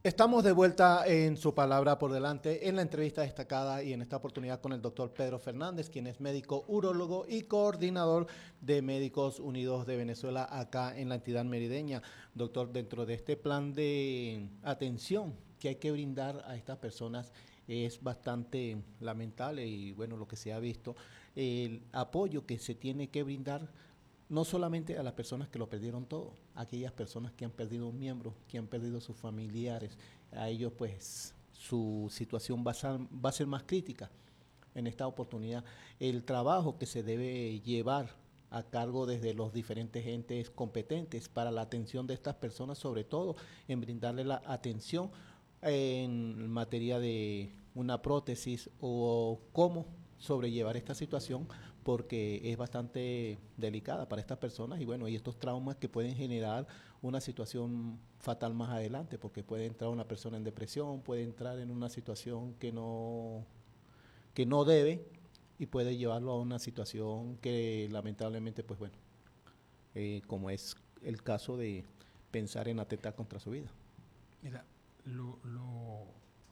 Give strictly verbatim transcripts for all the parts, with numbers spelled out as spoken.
Estamos de vuelta en su palabra por delante en la entrevista destacada y en esta oportunidad con el doctor Pedro Fernández, quien es médico urólogo y coordinador de Médicos Unidos de Venezuela acá en la entidad merideña. Doctor, dentro de este plan de atención que hay que brindar a estas personas es bastante lamentable y bueno, lo que se ha visto, el apoyo que se tiene que brindar no solamente a las personas que lo perdieron todo, a aquellas personas que han perdido un miembro, que han perdido sus familiares, a ellos pues su situación va a ser, va a ser más crítica en esta oportunidad. El trabajo que se debe llevar a cargo desde los diferentes entes competentes para la atención de estas personas, sobre todo en brindarle la atención en materia de una prótesis o cómo sobrellevar esta situación porque es bastante delicada para estas personas y bueno, y estos traumas que pueden generar una situación fatal más adelante, porque puede entrar una persona en depresión, puede entrar en una situación que no, que no debe y puede llevarlo a una situación que lamentablemente, pues bueno, eh, como es el caso de pensar en atentar contra su vida. Mira, lo, lo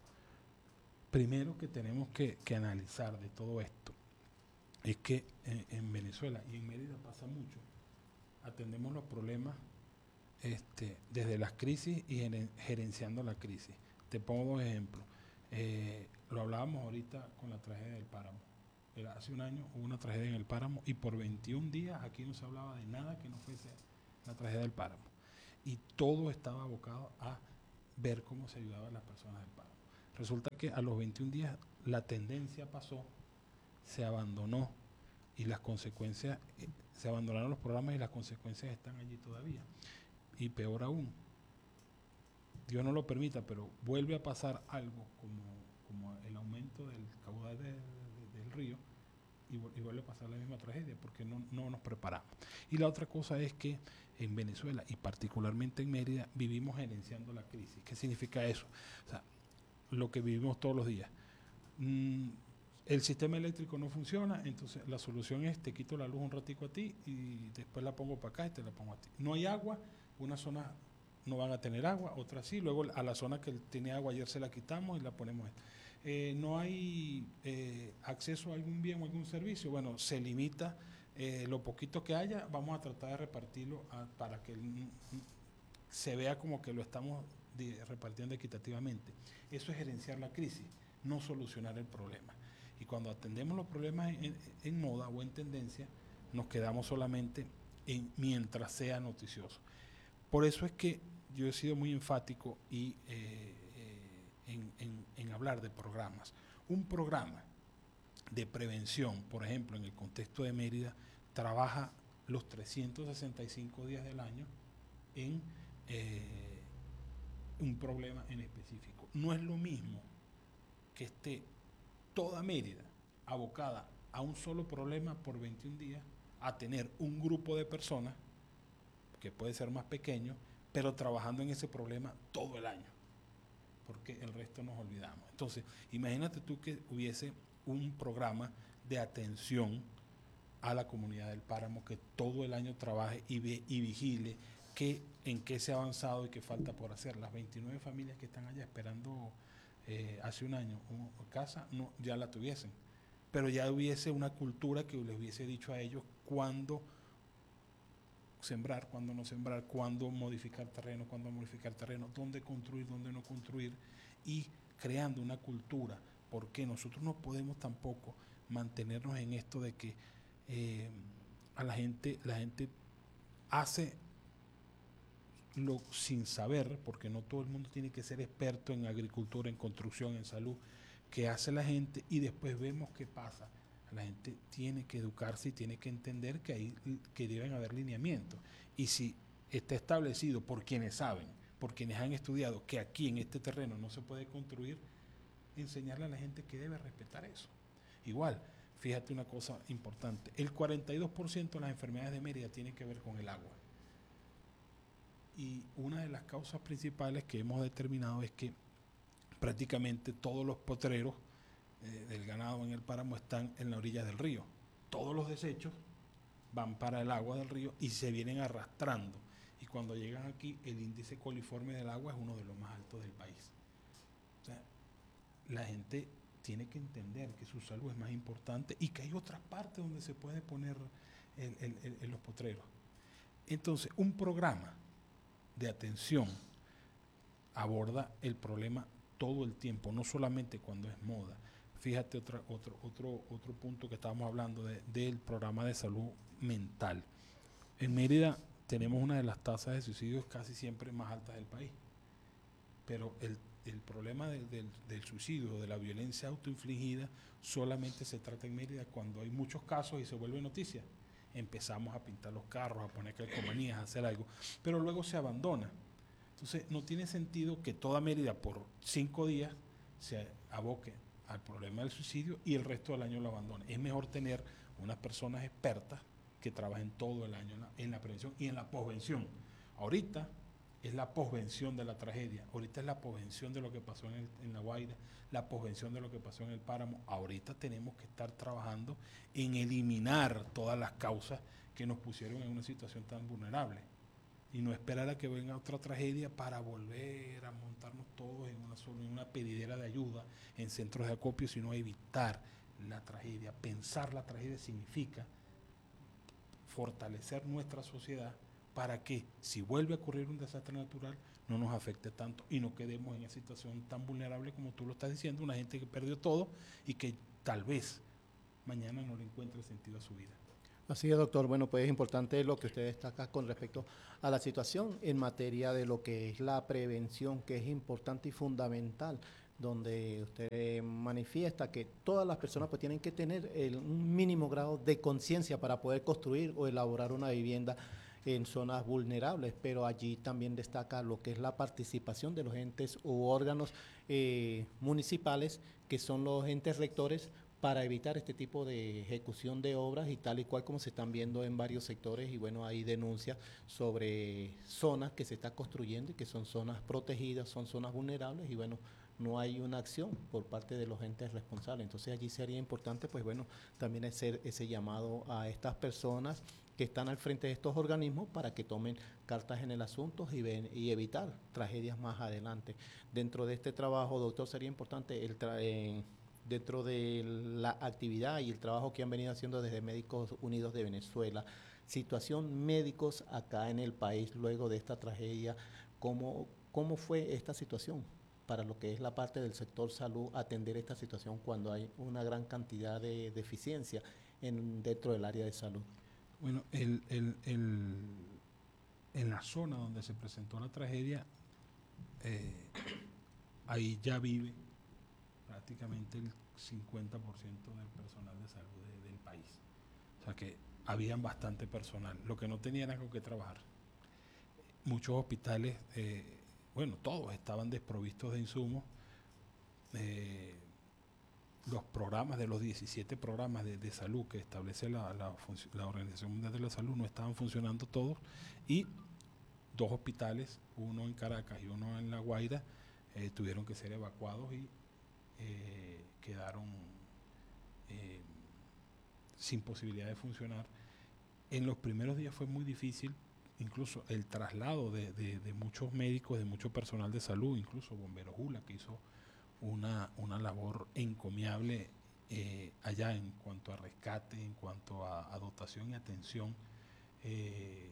primero que tenemos que, que analizar de todo esto es que en, en Venezuela y en Mérida pasa mucho. Atendemos los problemas este, desde las crisis y gerenciando la crisis. Te pongo dos ejemplos. Eh, lo hablábamos ahorita con la tragedia del páramo. Era, hace un año hubo una tragedia en el páramo y por veintiún días aquí no se hablaba de nada que no fuese la tragedia del páramo. Y todo estaba abocado a ver cómo se ayudaba a las personas del páramo. Resulta que a los veintiún días la tendencia pasó, se abandonó y las consecuencias, eh, se abandonaron los programas y las consecuencias están allí todavía. Y peor aún, Dios no lo permita, pero vuelve a pasar algo como, como el aumento del caudal de, de, del río y, y vuelve a pasar la misma tragedia porque no, no nos preparamos. Y la otra cosa es que en Venezuela y particularmente en Mérida vivimos gerenciando la crisis. ¿Qué significa eso? O sea, lo que vivimos todos los días. Mm, el sistema eléctrico no funciona, entonces la solución es te quito la luz un ratico a ti y después la pongo para acá y te la pongo a ti. No hay agua, una zona no van a tener agua, otras sí, luego a la zona que tiene agua ayer se la quitamos y la ponemos. Eh, no hay eh, acceso a algún bien o algún servicio, bueno, se limita eh, lo poquito que haya, vamos a tratar de repartirlo a, para que el, se vea como que lo estamos de, repartiendo equitativamente. Eso es gerenciar la crisis, no solucionar el problema. Y cuando atendemos los problemas en, en moda o en tendencia, nos quedamos solamente en mientras sea noticioso. Por eso es que yo he sido muy enfático y, eh, eh, en, en, en hablar de programas. Un programa de prevención, por ejemplo, en el contexto de Mérida, trabaja los trescientos sesenta y cinco días del año en eh, un problema en específico. No es lo mismo que esté toda Mérida abocada a un solo problema por veintiún días, a tener un grupo de personas que puede ser más pequeño, pero trabajando en ese problema todo el año, porque el resto nos olvidamos. Entonces, imagínate tú que hubiese un programa de atención a la comunidad del páramo que todo el año trabaje y, ve, y vigile que, en qué se ha avanzado y qué falta por hacer. Las veintinueve familias que están allá esperando eh, hace un año una casa, no, ya la tuviesen, pero ya hubiese una cultura que les hubiese dicho a ellos cuándo sembrar, cuándo no sembrar, cuándo modificar terreno, cuándo modificar terreno, dónde construir, dónde no construir, y creando una cultura, porque nosotros no podemos tampoco mantenernos en esto de que eh, a la gente, la gente hace lo sin saber, porque no todo el mundo tiene que ser experto en agricultura, en construcción, en salud, que hace la gente y después vemos qué pasa. La gente tiene que educarse y tiene que entender que, hay, que deben haber lineamientos. Y si está establecido por quienes saben, por quienes han estudiado que aquí en este terreno no se puede construir, enseñarle a la gente que debe respetar eso. Igual, fíjate una cosa importante, el cuarenta y dos por ciento de las enfermedades de Mérida tienen que ver con el agua. Y una de las causas principales que hemos determinado es que prácticamente todos los potreros eh, del ganado en el páramo están en la orilla del río. Todos los desechos van para el agua del río y se vienen arrastrando. y cuando llegan aquí el índice coliforme del agua es uno de los más altos del país. O sea, la gente tiene que entender que su salud es más importante y que hay otras partes donde se puede poner el, el, el, el, los potreros. Entonces, un programa de atención aborda el problema todo el tiempo, no solamente cuando es moda. Fíjate otra, otro, otro, otro punto que estábamos hablando de, del programa de salud mental. En Mérida tenemos una de las tasas de suicidios casi siempre más altas del país, pero el, el problema del, del, del suicidio, de la violencia autoinfligida, solamente se trata en Mérida cuando hay muchos casos y se vuelve noticia. Empezamos a pintar los carros, a poner calcomanías, a hacer algo, pero luego se abandona. Entonces no tiene sentido que toda Mérida por cinco días se aboque al problema del suicidio y el resto del año lo abandone. Es mejor tener unas personas expertas que trabajen todo el año en la, en la prevención y en la posvención. Ahorita es la posvención de la tragedia, ahorita es la posvención de lo que pasó en, el, en La Guaira, la posvención de lo que pasó en el Páramo. Ahorita tenemos que estar trabajando en eliminar todas las causas que nos pusieron en una situación tan vulnerable y no esperar a que venga otra tragedia para volver a montarnos todos en una, sola, en una pedidera de ayuda, en centros de acopio, sino evitar la tragedia. Pensar la tragedia significa fortalecer nuestra sociedad para que si vuelve a ocurrir un desastre natural no nos afecte tanto y no quedemos en esa situación tan vulnerable como tú lo estás diciendo, una gente que perdió todo y que tal vez mañana no le encuentre sentido a su vida. Así es, doctor. Bueno, pues es importante lo que usted destaca con respecto a la situación en materia de lo que es la prevención, que es importante y fundamental, donde usted manifiesta que todas las personas pues tienen que tener el, un mínimo grado de conciencia para poder construir o elaborar una vivienda en zonas vulnerables, pero allí también destaca lo que es la participación de los entes u órganos eh, municipales, que son los entes rectores, para evitar este tipo de ejecución de obras y tal y cual como se están viendo en varios sectores. Y bueno, hay denuncias sobre zonas que se está construyendo y que son zonas protegidas, son zonas vulnerables y bueno, no hay una acción por parte de los entes responsables. Entonces allí sería importante, pues bueno, también hacer ese llamado a estas personas que están al frente de estos organismos para que tomen cartas en el asunto y, ven, y evitar tragedias más adelante. Dentro de este trabajo, doctor, sería importante el tra eh, dentro de la actividad y el trabajo que han venido haciendo desde Médicos Unidos de Venezuela, situación médicos acá en el país luego de esta tragedia, ¿cómo, cómo fue esta situación para lo que es la parte del sector salud, atender esta situación cuando hay una gran cantidad de deficiencia en, dentro del área de salud? Bueno, el, el, el, en la zona donde se presentó la tragedia, eh, ahí ya vive prácticamente el cincuenta por ciento del personal de salud de, del país. O sea que habían bastante personal. Lo que no tenían era con qué trabajar. Muchos hospitales, eh, bueno, todos estaban desprovistos de insumos. Eh, los programas de los diecisiete programas de, de salud que establece la, la, la Organización Mundial de la Salud no estaban funcionando todos y dos hospitales, uno en Caracas y uno en La Guaira, eh, tuvieron que ser evacuados y eh, quedaron eh, sin posibilidad de funcionar. En los primeros días fue muy difícil, incluso el traslado de, de, de muchos médicos, de mucho personal de salud, incluso Bomberos Jula, que hizo una, una labor encomiable eh, allá en cuanto a rescate, en cuanto a, a dotación y atención. Eh,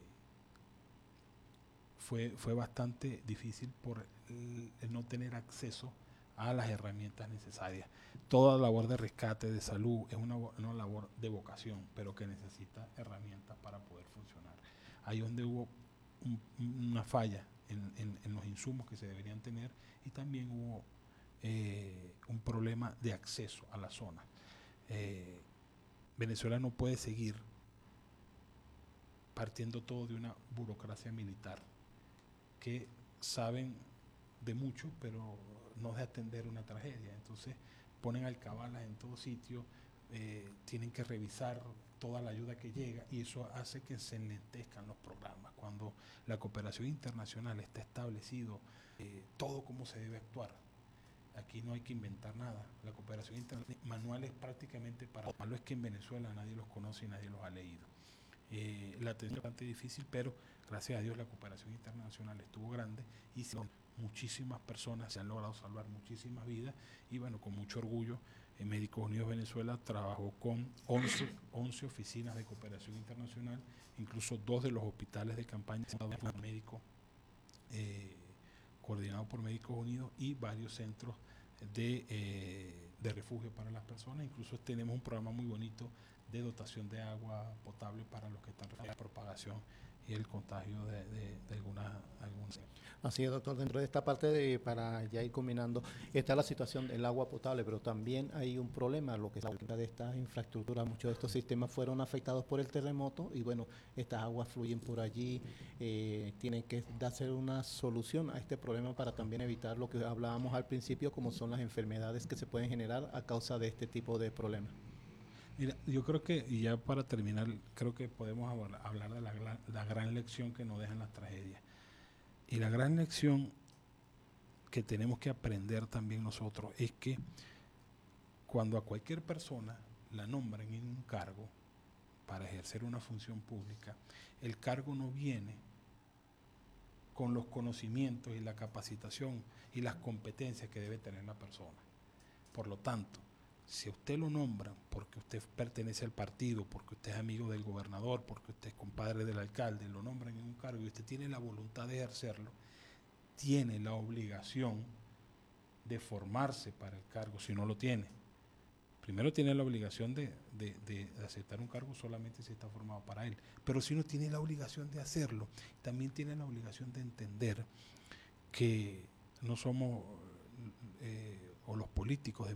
fue, fue bastante difícil por el, el no tener acceso a las herramientas necesarias. Toda labor de rescate, de salud, es una, una labor de vocación, pero que necesita herramientas para poder funcionar. Ahí donde hubo un, una falla en, en, en los insumos que se deberían tener y también hubo eh, un problema de acceso a la zona. Eh, Venezuela no puede seguir partiendo todo de una burocracia militar que saben de mucho, pero no de atender una tragedia. Entonces ponen alcabalas en todo sitio, eh, tienen que revisar toda la ayuda que llega y eso hace que se enlentezcan los programas. Cuando la cooperación internacional está establecido eh, todo cómo se debe actuar, aquí no hay que inventar nada. La cooperación internacional, manuales prácticamente para... Lo malo es que en Venezuela nadie los conoce y nadie los ha leído. Eh, la atención es bastante difícil, pero gracias a Dios la cooperación internacional estuvo grande y son muchísimas personas, se han logrado salvar muchísimas vidas y bueno, con mucho orgullo, eh, Médicos Unidos Venezuela trabajó con once, once oficinas de cooperación internacional, incluso dos de los hospitales de campaña médicos eh, coordinados por Médicos Unidos y varios centros de, eh, de refugio para las personas. Incluso tenemos un programa muy bonito de dotación de agua potable para los que están en la propagación y el contagio de, de, de algunas algunas. Así es, doctor. Dentro de esta parte, de, para ya ir combinando, está la situación del agua potable, pero también hay un problema, lo que es la de estas infraestructuras. Muchos de estos sistemas fueron afectados por el terremoto y bueno, estas aguas fluyen por allí. Eh, tienen que darse una solución a este problema para también evitar lo que hablábamos al principio, como son las enfermedades que se pueden generar a causa de este tipo de problemas. Mira, yo creo que, y ya para terminar, creo que podemos hablar de la, la gran lección que nos dejan las tragedias. Y la gran lección que tenemos que aprender también nosotros es que cuando a cualquier persona la nombran en un cargo para ejercer una función pública, el cargo no viene con los conocimientos y la capacitación y las competencias que debe tener la persona. Por lo tanto, si a usted lo nombran porque usted pertenece al partido, porque usted es amigo del gobernador, porque usted es compadre del alcalde, lo nombran en un cargo y usted tiene la voluntad de ejercerlo, tiene la obligación de formarse para el cargo, si no lo tiene. Primero tiene la obligación de, de, de aceptar un cargo solamente si está formado para él, pero si no tiene la obligación de hacerlo, también tiene la obligación de entender que no somos, eh, o los políticos de